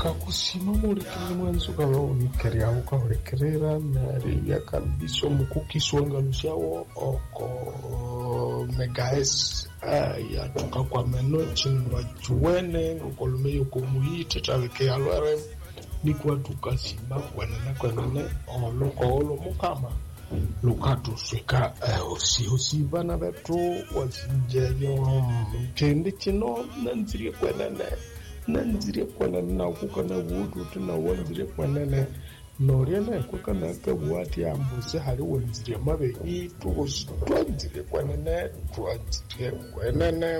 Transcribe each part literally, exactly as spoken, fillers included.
kakusimama ulikini mwanzo kalo nikeri auka ulikerera nari ya kalbiso mukukiswanga lushawo oko megaes ya tuka kwa meno chinwa juwene ngokolumeyo kumuyite taweke alware nikwa tukasimba kwenene kwenene oloko olo mukama lukatu sweka osi osi bana beto wasinjeyo chende chino nanzire kwenene nanzire kwenene na kukana wudu tuna wanzire kwenene norena kukana ka wati ambuse hari wanzire mabe itu twanzire kwenene twanzire kwenene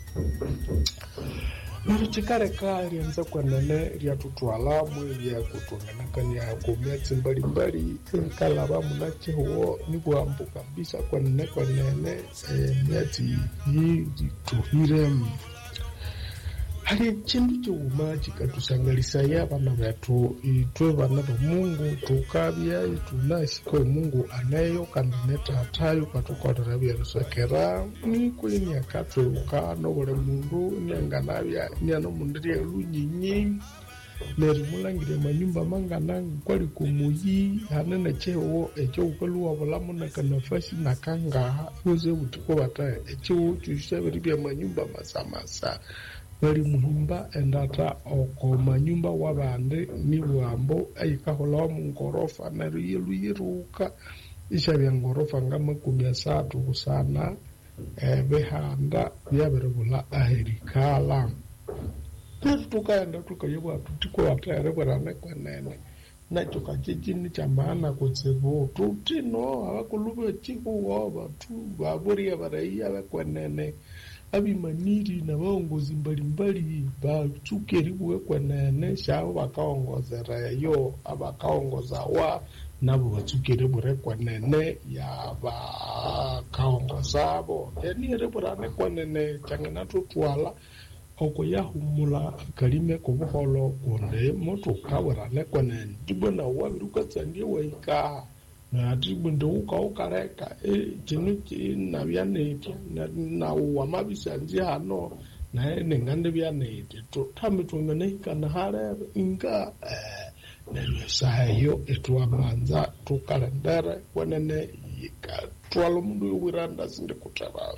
Nurichikare ka rianza kwenene ria tutwala mwili ya kutungana kanya kumyatsi mbali mbali kalaba munache huo ni kuambu kabisa kwenene kwenene e, myatsi hii tuhire hari chindu chuma chikatusangalisa ya bana betu itwe bana ba Mungu tukabya itunashiko Mungu anayo kandineta atayo katukodera bya rusakera ni kwini akatwe ukano bole mundu nyanganabya nyano mundiri lunyinyi neri mulangire manyumba mangana kwali kumuyi hanene chewo echo ukaluwa bolamu na kanafasi nakanga uze utiko bata echo tushabiri bya manyumba masamasa bali muhimba endata oko manyumba wabande ni wambo ayikahola mu ngorofa na ruyiru yiruka ishabya ngorofa ngama kumya satu kusana ebehanda byaberebula aherikala tukaenda tukayebwa tutiko watare barane kwenene na tukajijini cha maana kutsibu tutino abakulube chiku waba tu baburi abaraia bakwenene abimaniri na baongozi mbalimbali bachukeri buwe kwenene shao bakaongozera yo abakaongoza wa nabo bachukeri bure kwenene ya bakaongoza bo yani reburane kwenene changana tutwala oko yahumula kalime ko buholo konde moto kawarane kwenene dibona wabiruka tsange waika na tibundo uka ukareka e jinu na byanete na na wamabisa nzi hano na ene ngande byanete to tamitwe ne kana hare inga eh na sayo etwa manza to kalendere kwenene yika twalo mundu wiranda sinde kutaba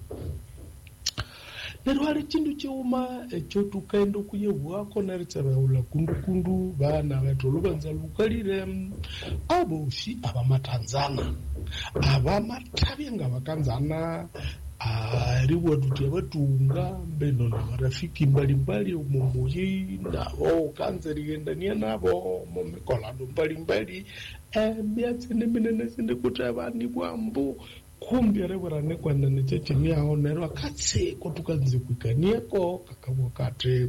Nero hari chindu cheuma echo tukaendo kuyewa kona ritsaba ula kundu kundu bana batolo banza lukalire abo shi aba matanzana aba matabyenga bakanzana ari woduti abatunga mbeno na marafiki mbali mbali umumuyi na o kanzeri gendania nabo mu mikolano mbali mbali eh myatse neminene sinde kutaba ni bwambu kumbi arebarane kwanda necheche ni aho nero akatse ko tukanze kwikania ko kakabo kate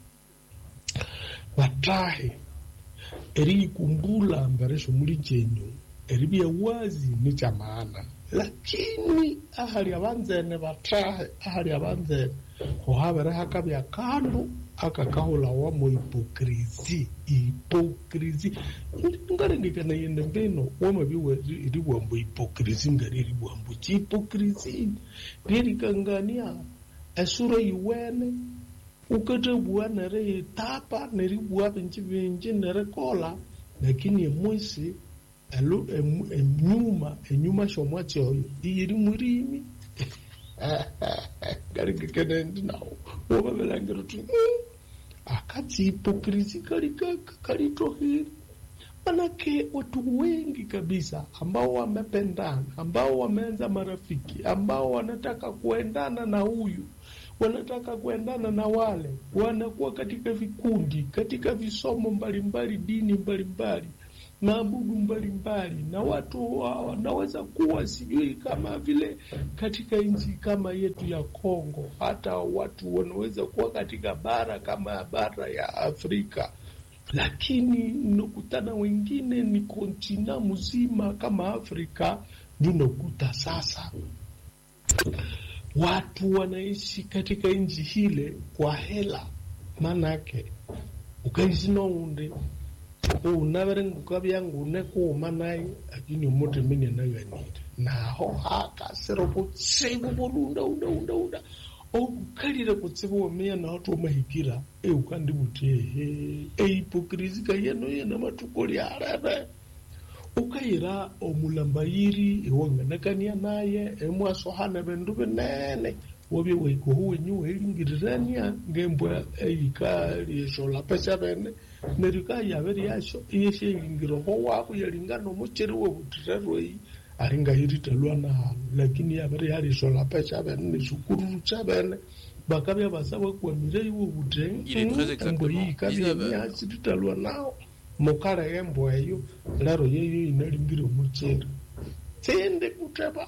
batahe eri kumbula mbaresho muri chenyu eri bya wazi ni chamana lakini ahali abanzene batahe ahali abanzene ho habere hakabya kandu akakahola wa mu hipokrisi hipokrisi ngari ndikana yende mbeno wama biwe ribwa mbo hipokrisi ngari ribwa mbo hipokrisi riri kangania asura yiwene ukata bwana re tapa neribwa benchi benchi nerekola lakini mwisi alo enyuma enyuma shomwache oyo iri murimi ngari kekene ndinawo wabelangero tu akati hipokrisi kalika kalitohiri manake watu wengi kabisa ambao wamependana ambao wameanza marafiki ambao wanataka kuendana na huyu wanataka kuendana na wale wanakuwa katika vikundi katika visomo mbalimbali dini mbalimbali maabudu mbalimbali na watu wanaweza kuwa sijui kama vile katika nchi kama yetu ya Kongo hata watu wanaweza kuwa katika bara kama bara ya Afrika lakini nukutana wengine ni kontina mzima kama Afrika ndunokuta sasa watu wanaishi katika nchi hile kwa hela manake ukaishi no unde unaverengu kabyangu neko manai akini umote mini na yanite na ho haka seropo sebo bolunda unda unda unda okalira kutsibo meya na watu omahikira e ukandi butie e hipokrizika yeno yena matukoli arebe ukayira omulambayiri ewanganakania naye emwasohana bendu benene wobe weiko huwe nyu elingirirania ngembwa eika lieshola pesa bene merika yaberi yasho yeshe ilingiro ho wako yalingana omucheri wo butireroi aringa hiritalwa na lakini yaberi yalishola pesa bene shukuru chabene bakabya basaba kwa mirei wo buteng ngo yikabya nyasitalwa nao mukara yembwa eyo laro yeyo inalingiro omucheri tende kutaba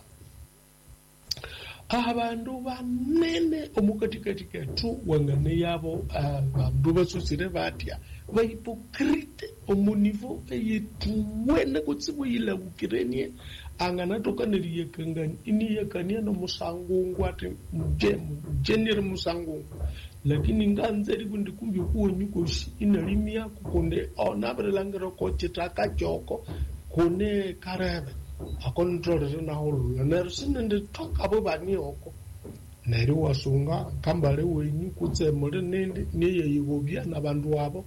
abantu banene omukatikati ketu wangane yabo abantu basusire batya bahipokrite omunivo eyetuwene kutsibu yila ukirenie angana tokaniriye kangani ini yakania no musangungu ati mje mjenere musangungu lakini nganzeri kundi kumbi kuo nyukoshi inalimia kukonde onabre langero koche taka joko kone karebe akontrolere na holo nero sinende toka abo bani oko nero wasunga kambale wenyi kutsemole nende niye yigobya nabantu abo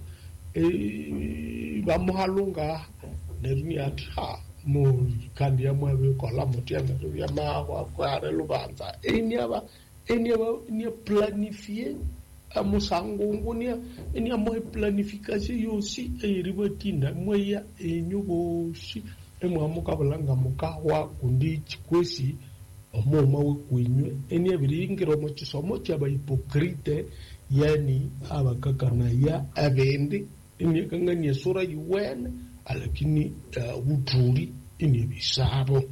e bamuhalunga nero ni ati ha mu kandi ya mwe kola mutia nero ya mawa kwa relubanza eni aba eni aba ni planifier amusangungu ni eni amo planification yosi e ribotinda moya enyuboshi emwamuka bulanga mukawa kundi chikwesi omoma wekwinywe eni abiringiro mu kisomo kyaba hipokrite yani abakakana ya abende eni kangani sura yuwene alakini uturi eni bisabo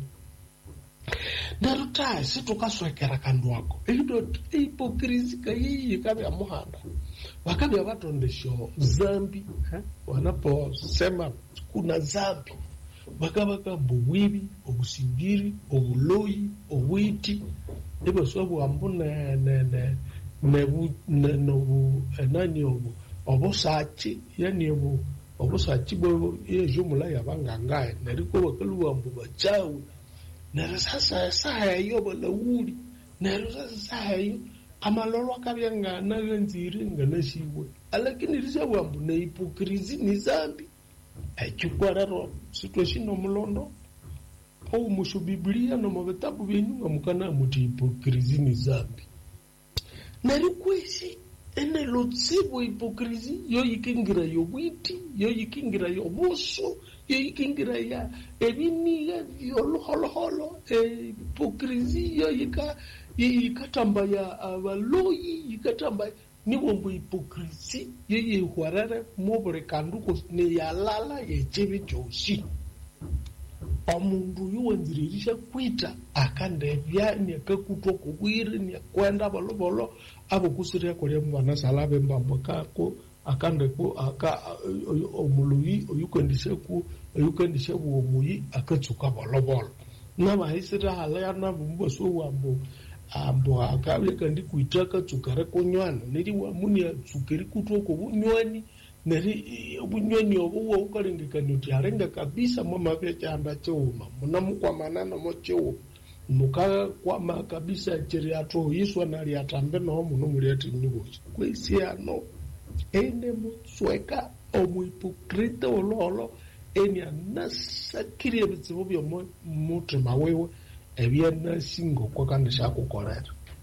ndaruta situkaswekera kandu wako edo hipokrizika hii kabya muhanda wakabya batondesho zambi ha wanaposema kuna zambi bakabaka buwibi obusingiri obuloyi obwiti ebo sobo ambona ne ne nebu no enani obo obosachi yani obo obosachi bo yejumula yabangangaye neriko bakaluwa mbuba chawu nere sasa saa yobo lawuli nere sasa yo amalolo akabyanga nagenziri nganashiwe alakini rishabu ambu na hipokrizi ni zambi achukwararo situation no mulondo au mushu biblia no mabitabu byenyu ngamukana muti hipokrizi ni zambi nari kwesi ene lotsibo hipokrizi yo yikingira yo bwiti yo yikingira yo buso yo yikingira ya ebini ya yolo holo holo hipokrizi yo yika yikatamba ya abaloyi yikatamba ni wombo hipokrizi yeye hwarare mobore kanduko ne yalala yechibi joshi omundu yuwenzirisha kwita akandebya ni akakutwa kukwiri ni kwenda bolobolo abo kusire kole mwana salabe mbambaka ko akandeko aka omuluyi oyukandise ku oyukandise ku omuyi akatsuka bolobolo nama hisira hala na bumbo so wambo ambo akabe kandi kuitaka tsukare konywana neri wa muni tsukeri kutoko bunywani neri bunywani obo wo ukalengekana uti arenga kabisa mama vya chamba choma muna mukwa manana mocho muka kwa kabisa chiri ato yiswa nali atambe no muno muri ati nyugo kwesi ano ene mutsweka omu hipokrite ololo eni anasakiri ebitsibo byo mutre mawewe ebyana singo kwa kandi shakukolera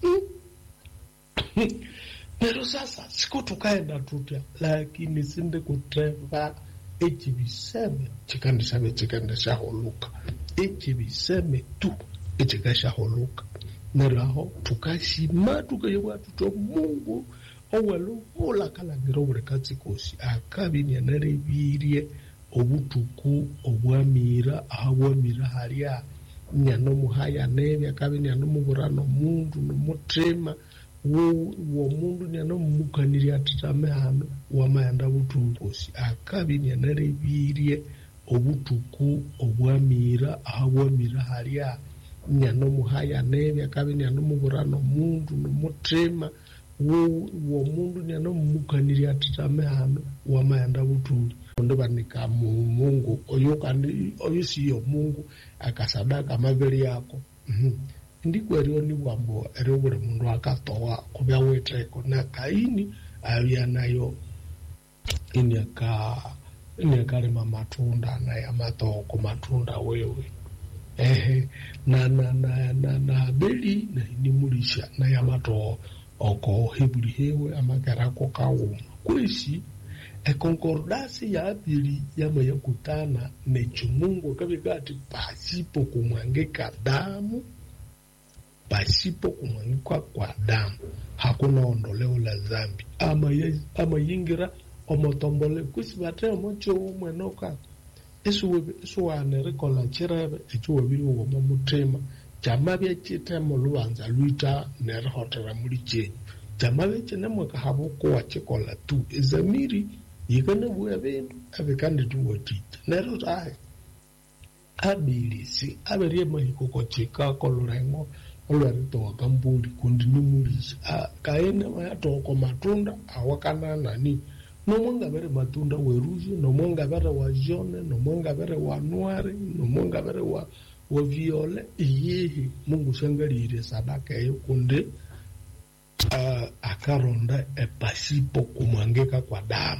pero sasa siko tukaenda tutya lakini sinde kutreva echibiseme chikandi sabe chikandi shaholuka echibiseme tu echikasha holuka neraho tukashima tukayewa tuto Mungu owelo ola kala ngirobure katsikosi akabini narebirie obutuku obwamira ahabwamira haria nyano muhaya nebe akabini ano muburano mundu no mutrema wo wo mundu nyano mukaniri atame hano wamayanda butukosi akabini narebirie obutuku obwamira ahabwamira haria nyano muhaya nebe akabini ano muburano mundu no mutrema wo wo mundu nyano mukaniri atame hano wamayanda butukosi ndo banika Mungu oyo kandi oyo siyo Mungu akasadaka mabeli yako mhm ndiko ero ni wambo ero bure mundu akatoa kubya wetreko na Kaini abya nayo inyaka inyaka rima matunda na ya matoko matunda wewe ehe na na na na na Abeli na nimulisha na ya mato oko hebuli hewe amakarako kawo kwesi e concordance ya Abeli yama yakutana necho Mungu kabikati pasipo kumwangika damu pasipo kumwangika kwa damu hakuna ondoleo la dhambi ama ye, ama yingira omotombole kwesi batre omocho umwenoka esu esu anerekola chirebe echo wabiri wo mutrema jamabye chitemo lubanza luita nerhotera muri chenyi jamabye chenemo kahaboko wachikola tu ezamiri yikana buya bintu abekande tu wotita nero tahe Abeli si aberi mahiko chika kolorengo olwarito wakambuli kundi numurisha kaene mayatoko matunda awakana nani no mwanga bere matunda weruji no mwanga bere wa jaune no mwanga bere wa noir no mwanga bere wa wa violet iyehe Mungu shangalire sadaka yo kunde uh, akaronda epasipo kumwangeka kwa damu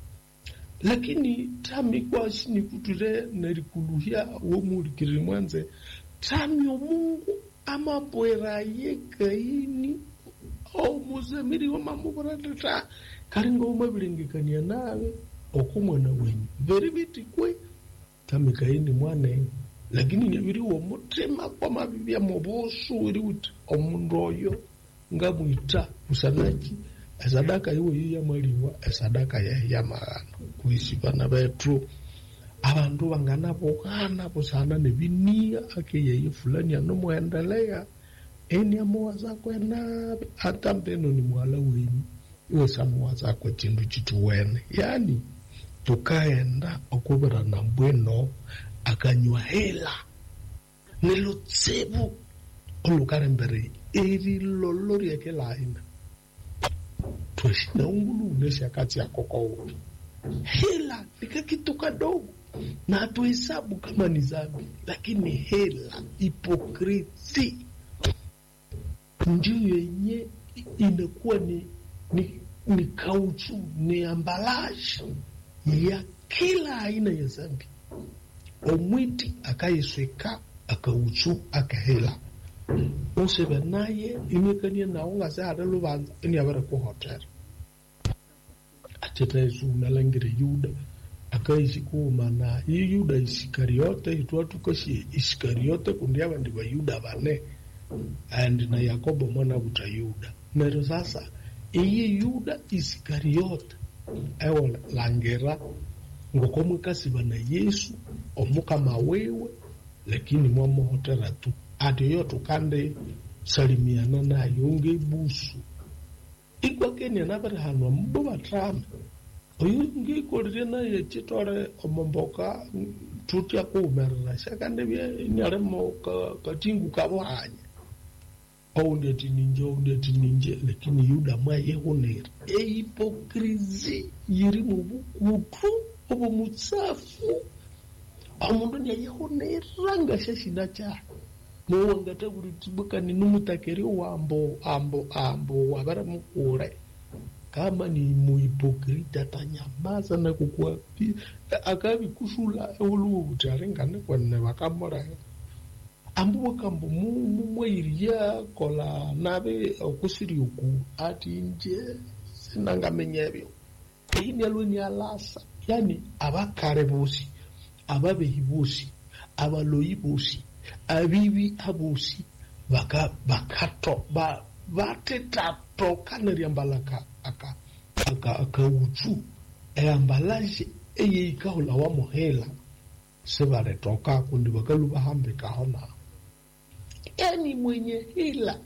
lakini tami kwa shini kutule nerikuluhia wo mulikiri mwanze tami o Mungu amabwera ye Kaini o muzamiri wa mamubara ta karingo umabilingikania nawe okumwana wenyu very bitikwe tami Kaini mwane lakini nyabiri wo mutima kwa mabibya mobosu iri uti omundu oyo ngamuita musanaji esadaka iwe ya maliwa esadaka ya ya magana kuisi bana bethu abantu bangana bokana busana nebinia akeye fulani anomuendelea eni amuwaza kwena hata mbeno ni mwala wenyu iwe samuwaza kwa chindu chitu wene yani tukaenda okubera na mbweno akanywa hela nilutsebu olukare mbere eri lolori yake laina tushina ungulu nesha kati ya koko hela nika kitu kadogo na hatuhesabu kama ni zambi lakini hela hipokriti ndio yenye inakuwa ni ni, ni kauchu ni ambalaje ya kila aina ya zambi omwiti akayesweka akauchu akahela osebe naye imekania naonga zada lubanza ni abara ko hotel atete zuna langire Yuda akaisi kuma na Yuda Iskariote itwatu kashi Iskariote kundi abandi ba Yuda bane and na Yakobo mwana buta Yuda nero sasa iyi Yuda Iskariote ewo langera ngokomwe kasiba na Yesu omuka mawewe lakini mwa hotela tu ati yo tukande salimiana na yonge busu ikwa kenya nabari hanwa mbuba trama oyo ngi kolire na ye chitore omomboka tutya ko merra sakande bye nyare mo ka katingu kabwanya au ndeti ninjo ndeti ninje lakini Yuda mwa yehonera e hipokrisi yiri mu bukutu obo mutsafu amundu nya yehonera ngashashina cha no ngata buri tibuka ni numutakeri wambo ambo ambo wabara mukure kama ni mu hipokrita tanyamaza na kukua akabi kushula olu utarengane kwa ne bakamora ambu wakambu mu mweiriya kola nabe okusiri uku ati nje sinanga menyebyo eyini alweni alasa yani abakare bosi ababe hibosi abaloyi bosi abibi abusi baka bakato ba bateta toka riambalaka aka aka aka uchu e ambalaje eye ikaula wa mohela sebale toka kundi bakalu bahambe kahona yani mwenye hila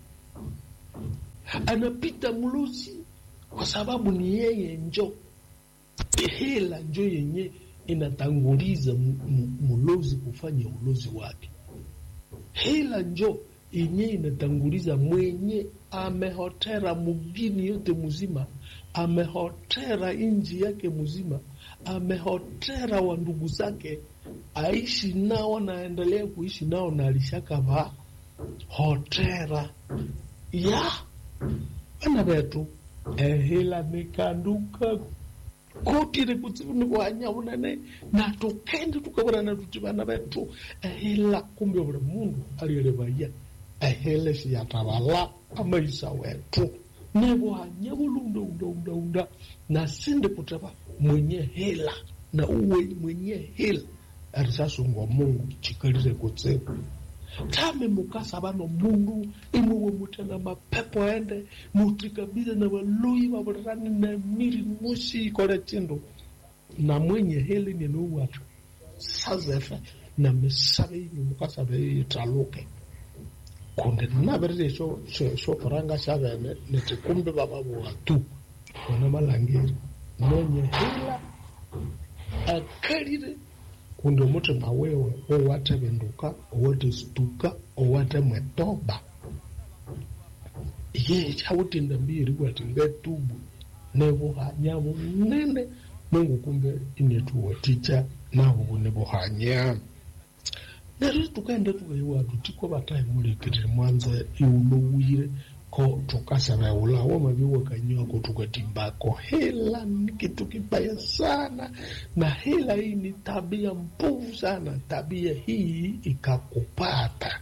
anapita muluzi kwa sababu ni yeye njo hela njo yenye inatanguliza mulozi kufanya ulozi wake. Hela njo yenye inatanguliza mwenye amehotera mugini yote muzima, amehotera inji yake muzima, amehotera wa ndugu zake, aishi nao na endelea kuishi nao na alishaka ba hotera ya bana betu ehela nikanduka kotire kuti nikwanya unane na tokende tukabona tuti bana betu ehela kumbe buri mundu aliyelebaya ehele siyatabala amaisa wetu nebo hanya bulunda unda unda unda na sinde kutaba mwenye hela na uwe mwenye hela arisasungwa Mungu chikalire kutseku tame mukasa bano mundu imuwe mutana mapepo ende mutrikabile na waloi wabarani na miri musi kore chindo na mwenye hela ni nuwatu sazefa na mesabe ni mukasa be taluke konde na berde so so, so faranga sabene netikumbe baba watu wana malangiri mwenye hela akalire kunde mutu na wewe owate benduka owate stuka owate mwetoba ye chauti ndambiri kwati ngetubu nebo hanyamu nene Mungu kumbe inetuwa ticha na hugu nebo hanyamu nari tukaenda tukayiwa tutiko batayi mulekere mwanza iulowire ko tukasaba ula wama biwa kanyo ko tukatimbako hela ni kitu kibaya sana na hela hii ni tabia mbovu sana. Tabia hii ikakupata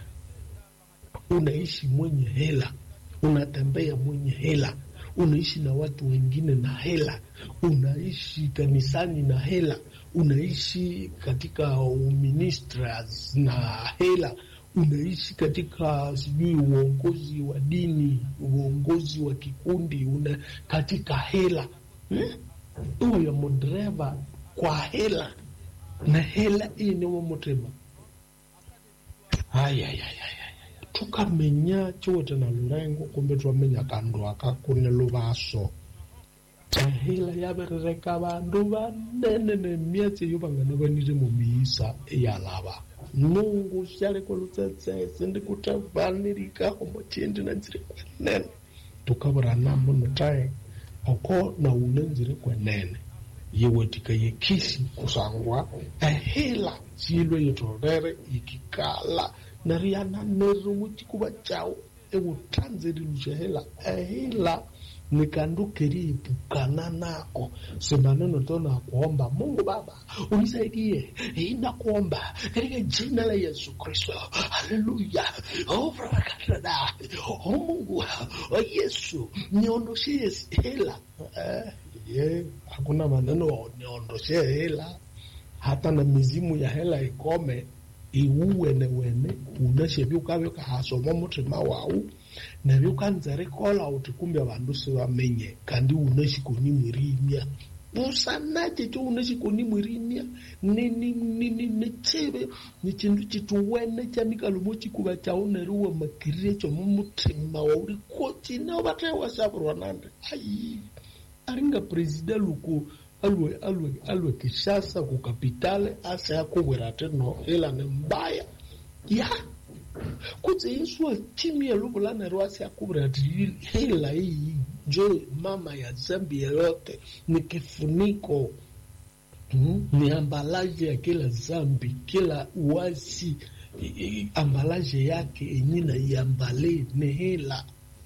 unaishi mwenye hela, unatembea mwenye hela, unaishi na watu wengine na hela, unaishi kanisani na hela, unaishi katika ministries na hela, unaishi katika sijui uongozi wa dini, uongozi wa kikundi, una katika hela. Hmm? Uya modreva kwa hela. Na hela hii ni wa motema. Ay, ay, ay, ay, ay. Tukamenya chote na lurengo kumbe tuamenya kando akakune lubaso. Hela yabereka bandu banene miezi yubangana banire mu misa yalaba. Mungu shale kolutse sindi kutabanirika omochindi nanzire kwenene tukabura nambo notaye oko na unenzire kwenene yewetika yekisi kusangwa ehela silo yetolere ikikala nariana neru muchikuba chao ewutanziri lushehela ehela nikandukeri ipukana nako semaneno tona kuomba Mungu Baba unisaidie ina kuomba katika jina la Yesu Kristo haleluya oh barakada oh Mungu oh Yesu niondoshe hela eh ye hakuna maneno niondoshe hela hata na mizimu ya hela ikome iuwe newene unashebi ukabe kahasoma mutima wao na yukanzare kola utikumbe abandu se bamenye kandi unashi kuni mwirimya usanaje cyo unashi kuni mwirimya nini nini nechebe ni kintu kituwene cyamikalumo kikuba cyaone ruwa makirire cyo mu mutima wa uri koti na batewa sabro nande ayi aringa president luko alwe alwe alwe Kishasa ku kapitale asa yakubwera teno ela ne mbaya ya kutse Yesu timia lubulana rwasi yakubwera hela hii jo mama ya Zambia yote ni kifuniko hmm? Ni ambalaje ya kila zambi kila uasi ambalaje yake enyina yambale ne hela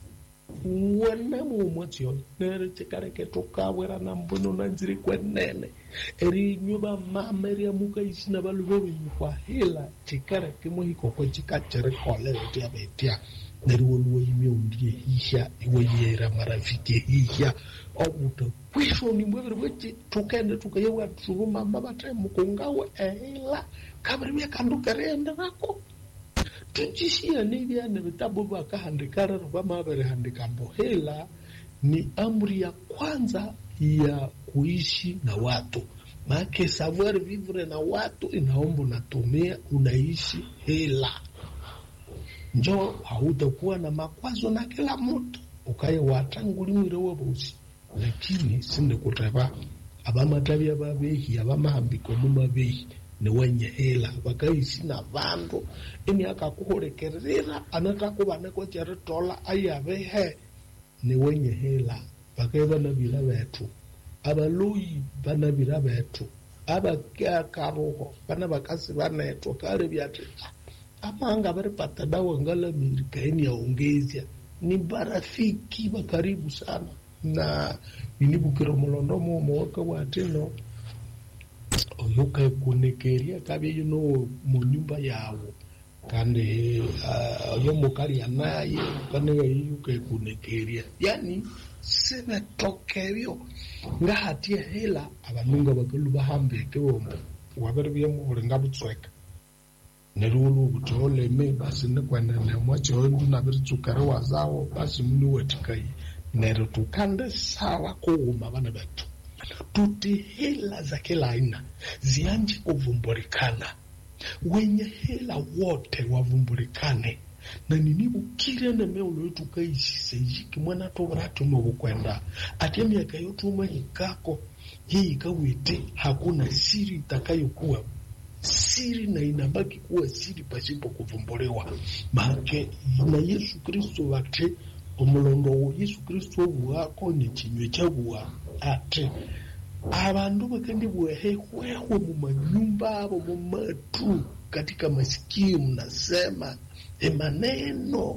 wana mumotyo nere chikareke tukawera na mbono nanziri kwenene eri nyuba mama eri amuka isina balubewe kwa hela chikareke muhiko kwa chikachere kole tia betia neri woluwe imiundie hisha iwe yera marafiki hisha obuta kwisho ni mwevere wechi tukende tukayewa turuma mama tae mukungawe hela kabri kanduka renda nako tujishia nivya na vitabu waka handikara rubama wabere handikambo. Hela ni amri ya kwanza ya kuishi na watu. Maake savoir vivre na watu inaombo natumia unaishi hela. Njo hautakuwa na makwazo na kila mtu. Ukaye watanguli mwirewa bosi. Lakini sinde kutaba abama tabia babehi, abama hambiko muma behi. Ni wenye hela wakaishi na vandu ini akakuhorekerera anataka bana kwa chere tola ayabehe ni wenye hela wakaiba na bila betu abalui bana bila betu abakia karoho bana bakasi bana eto kale byate ama anga baripata dawa ngala mirikaini ya ongezia ni barafiki wa karibu sana na inibukiro molondomo mwaka wateno oyoka kunekeria kabe yuno mu nyumba yawo kandi uh, yo mukali anaye kandi yuka kunekeria yani sebe tokerio nga hatia hela abanunga bakulu bahambe kewombo waberbiye mu ngabutsweka nerulu butole me basi ne kwenda ne mwacho ndu na biritsukare wazao basi mnu wetikai nero tukande sawa kuuma bana betu tuti hela za kila aina zianje kuvumbulikana wenye hela wote wavumbulikane na ninibu kire na meulo yetu kaishi sejiki mwana tobrato mwabukwenda atia miaka yote umanyikako hii kawete hakuna siri itakayokuwa siri na inabaki kuwa siri pasipo kuvumbuliwa maake na Yesu Kristo wate omulondo wa Yesu Kristo wako ni chinywe chabuwa ate abantu bakandi bwehe hweho mu manyumba abo mu matu katika masikio mnasema e maneno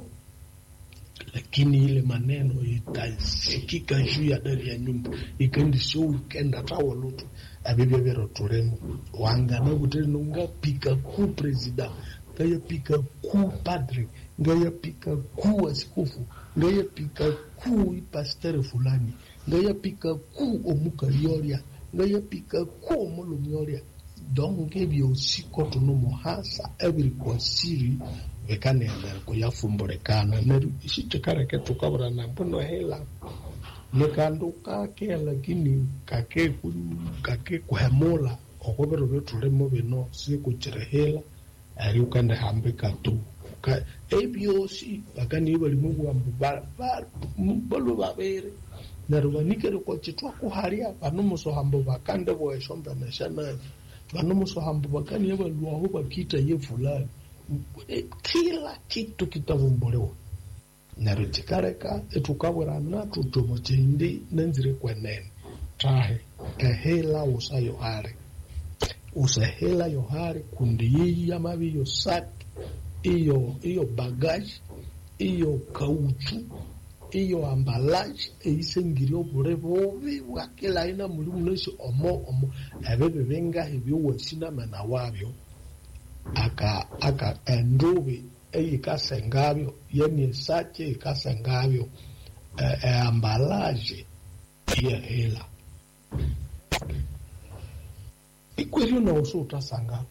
lakini ile maneno itasikika juu ya dari ya nyumba ikendi sio weekend atawa lutu abibia bero turemo wanga na guteri nunga pika ku president ngaya pika ku padre ngaya pika ku askofu ngaya pika ku pastor fulani ngaya pika ku omukalioria ngaya pika ku omulumioria donc ebyo sikoto no mohasa every consiri vekane ya kuyafumburekana neru ishitekare tukabura na mbono hela nekando kake lakini kake kake kuhemola okobero betulemo beno sikuchira hela ari ukanda hambeka tu ka ebyo si bakani bali mungu ambaba balo babere neru banikere ko chitwa ku haria banomuso hambo bakande bo eshomba na shana banomuso hambo bakani yabalwa ho bakita ye fulani kila kitu kitavumbuliwa naruchikareka etukabura na tutomochindi nenzire kwenene tahe ehela usayo hare usahela yohare kundi ya mabi yo saki iyo iyo bagage iyo kauchu iyo ambalaje eisengirio bure bobi wakela ina muri muneshi omo omo ebebe benga hebyo wasina mana wabyo aka aka endobe eyikasengabyo yeni sache ikasengabyo e, e ambalaje ya hela ikweli na usuta sangala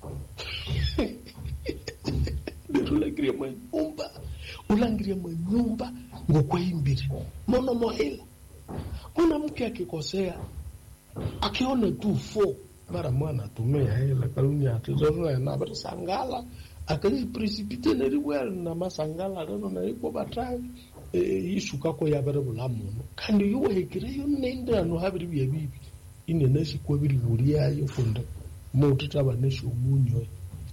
ulangire manyumba ulangire manyumba ngokweyimbiri mono mohela mwana mke akikosea akiona tu fo mara mwana tumea hela kalunya atizoro na bari sangala akazi precipite na riwel na masangala rano na iko batrai e, yishuka ko yabere bulamuno kandi yo hekireyo nenda no habiri bibi ine nashi ko biri buriya yo funda mo tutaba nashi umunyo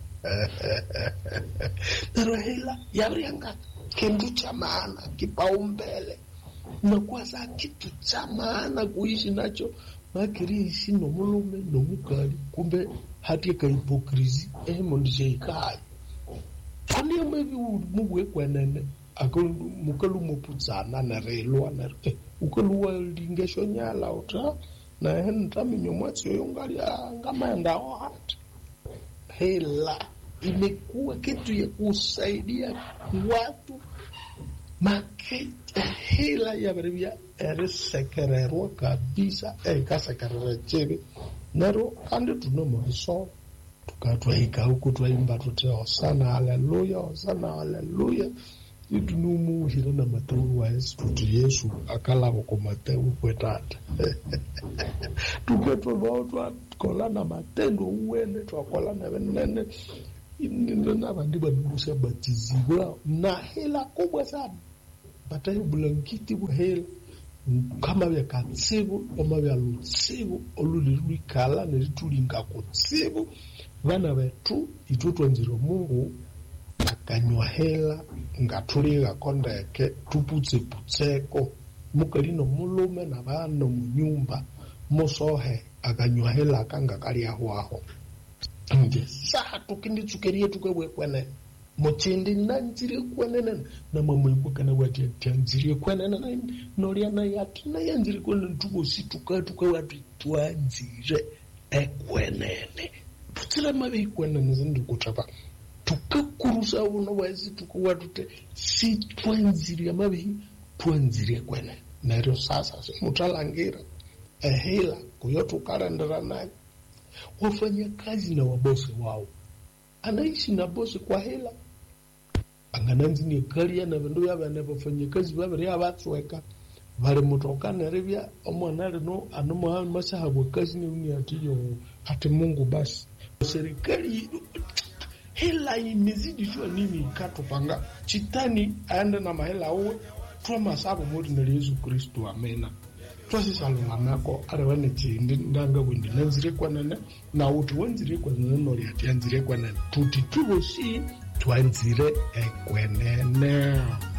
pero hela yabrianga kendu cha maana kipaumbele na kwa za kitu cha maana kuishi nacho makiri ishi no mulume no mukali kumbe hati ka hipokrisi eh mondije ikai ani mwevi mubwe kwenene akulu mukalu moputsana na relo na eh ukalu wa lingesho nyala uta na henta minyo mwatsi yongali ngamanda hot hela imekuwa kitu ya kusaidia watu maketa hela ya baribia eresekererwa kabisa ekasekerera chebe nero ande tunomo so tukatwaika huku twaimba tuteo sana haleluya sana haleluya idunumu hira na mateu wa Yesu tutu Yesu akala ko mateu kwetata tuketwa lotwa kola na matendo uwene twakola na benene inenda nabandi banusa batizibwa na hela kubwa sana batayo blankiti bu hela kama bya katsibu oma bya lutsibu olulirikala neritulinga kutsibu bana betu itutwa nziro Mungu akanywa hela ngatuliga kondeke tuputse putseko mukalino mulume na bana mu nyumba musohe akanywa hela kanga kali aho aho nje saha tukindi tukerie tukebwe kwene Mochende nanzire kwenene na mama yuko kana wati tanzire kwenene na noria na yati na yanzire kwenene tuko situka tuka watu twanzire ekwenene tutira mabe kwenene zindu kutapa tukakurusa uno wazi tuko watu te si twanzire mabe twanzire kwenene na rio sasa mutalangira ehela kuyoto karandara naye wafanya kazi na wabosi wao, anaishi na bosi kwa hela. Angananzi ni kalia na vendo ya bana bafanya kazi babiri abatsweka bari mutokana ribya omwana rino anomo masahabu kazi ni uni atiyo hati Mungu basi serikali hela imezidi jua nini katupanga chitani aende na mahela uwe tuma sabu muri na Yesu Kristo amena. Twasi salunga nako arawane chindi ndanga windi nanzire kwa nene na utu wanzire kwa nene nori ati yanzire kwa nene tuti tubo si twanzire ekwenene.